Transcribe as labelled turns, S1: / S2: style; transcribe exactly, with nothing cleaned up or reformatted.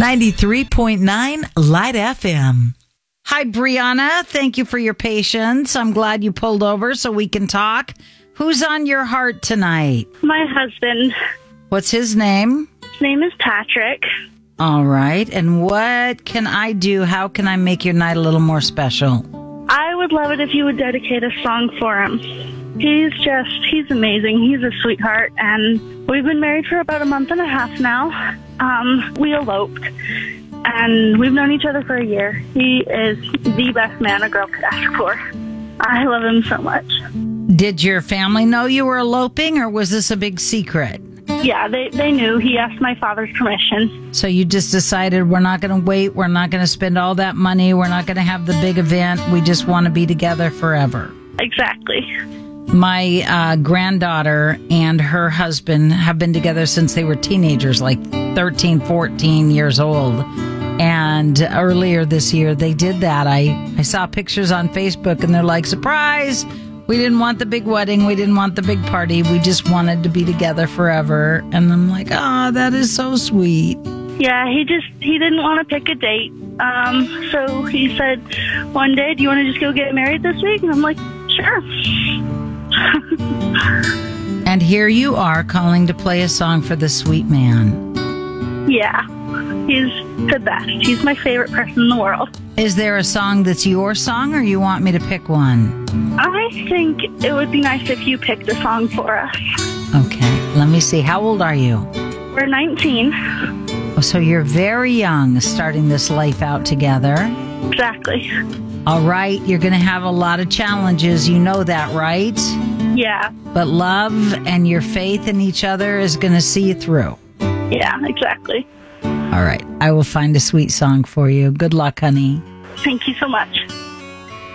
S1: ninety-three point nine Light F M. Hi, Brianna. Thank you for your patience. I'm glad you pulled over so we can talk. Who's on your heart tonight?
S2: My husband.
S1: What's his name?
S2: His name is Patrick.
S1: All right. And what can I do? How can I make your night a little more special?
S2: I would love it if you would dedicate a song for him. He's just, he's amazing. He's a sweetheart. And we've been married for about a month and a half now. Um, we eloped. And we've known each other for a year. He is the best man a girl could ask for. I love him so much.
S1: Did your family know you were eloping, or was this a big secret?
S2: Yeah, they, they knew. He asked my father's permission.
S1: So you just decided, we're not going to wait. We're not going to spend all that money. We're not going to have the big event. We just want to be together forever.
S2: Exactly.
S1: My uh, granddaughter and her husband have been together since they were teenagers, like thirteen, fourteen years old. And earlier this year, they did that. I, I saw pictures on Facebook, and they're like, surprise! We didn't want the big wedding. We didn't want the big party. We just wanted to be together forever. And I'm like, oh, that is so sweet.
S2: Yeah, he just, he didn't want to pick a date. Um, so he said, one day, do you want to just go get married this week? And I'm like, sure.
S1: And here you are calling to play a song for the sweet man.
S2: Yeah, he's the best. He's my favorite person in the world.
S1: Is there a song that's your song, or you want me to pick one?
S2: I think it would be nice if you picked a song for us.
S1: Okay, let me see. How old are you?
S2: We're nineteen.
S1: Oh, so you're very young, starting this life out together.
S2: Exactly.
S1: All right, you're going to have a lot of challenges. You know that, right?
S2: Yeah.
S1: But love and your faith in each other is going to see you through.
S2: Yeah, exactly.
S1: All right, I will find a sweet song for you. Good luck, honey.
S2: Thank you so much.